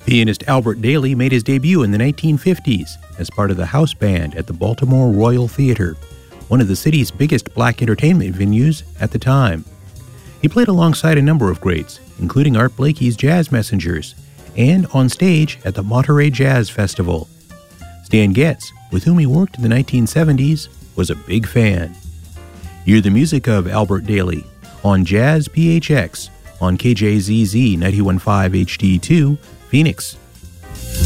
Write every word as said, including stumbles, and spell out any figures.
Pianist Albert Daly made his debut in the nineteen fifties as part of the house band at the Baltimore Royal Theater, one of the city's biggest black entertainment venues at the time. He played alongside a number of greats, including Art Blakey's Jazz Messengers, and on stage at the Monterey Jazz Festival. Stan Getz, with whom he worked in the nineteen seventies, was a big fan. Hear the music of Albert Daly on Jazz P H X on K J Z Z ninety-one point five H D two, Phoenix.